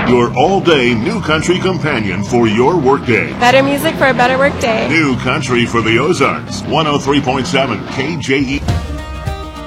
Your all-day New Country companion for your workday. Better music for a better workday. New Country for the Ozarks. 103.7 KJE.